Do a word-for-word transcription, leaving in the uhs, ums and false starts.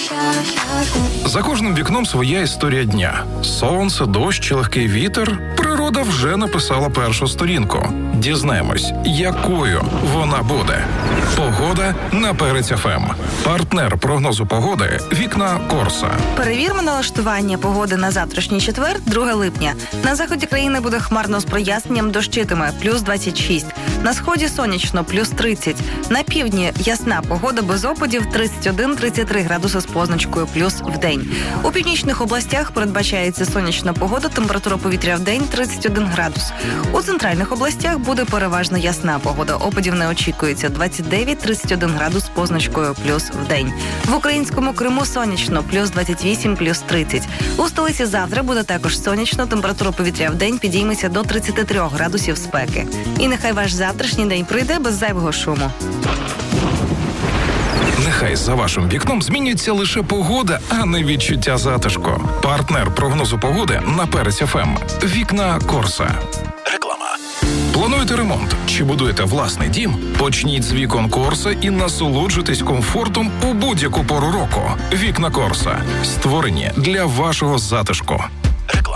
За кожним вікном своя історія дня. Сонце, дощ чи легкий вітер. Природа вже написала першу сторінку. Дізнаємось, якою вона буде. Погода на Перець еф ем. Партнер прогнозу погоди «Вікна Корса». Перевіримо налаштування погоди на завтрашній четвер, друге липня. На заході країни буде хмарно з проясненням, дощитиме, плюс двадцять шість. На сході сонячно, плюс тридцять. На півдні ясна погода без опадів, тридцять один - тридцять три градуси з позначкою плюс в день. У північних областях передбачається сонячна погода, температура повітря в день тридцять один градус. У центральних областях буде переважно ясна погода, опадів не очікується, двадцять дев'ять - тридцять один градус з позначкою плюс в день. В українському Криму сонячно, плюс двадцять вісім - плюс тридцять. У столиці завтра буде також сонячно, температура повітря в день підійметься до тридцять три градусів спеки. І нехай ваш завтрашній день пройде без зайвого шуму. Нехай за вашим вікном змінюється лише погода, а не відчуття затишку. Партнер прогнозу погоди на Перець еф ем. «Вікна Корса». Реклама. Плануєте ремонт чи будуєте власний дім? Почніть з вікон Корса і насолоджуйтесь комфортом у будь-яку пору року. «Вікна Корса» створені для вашого затишку.